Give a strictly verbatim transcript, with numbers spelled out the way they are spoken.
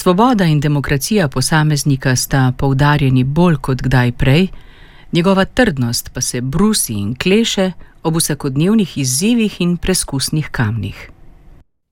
Svoboda in demokracija posameznika sta poudarjeni bolj kot kdaj prej, njegova trdnost pa se brusi in kleše ob vsakodnevnih izzivih in preskusnih kamnih.